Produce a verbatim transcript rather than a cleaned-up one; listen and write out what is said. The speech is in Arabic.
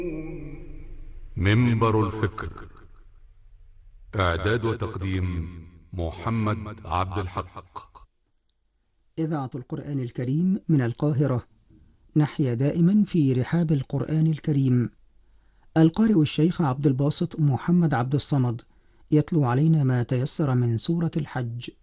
منبر الفكر. إعداد وتقديم محمد عبد الحق. إذاعة القرآن الكريم من القاهرة. نحيا دائما في رحاب القرآن الكريم. القارئ الشيخ عبد الباسط محمد عبد الصمد يتلو علينا ما تيسر من سورة الحج.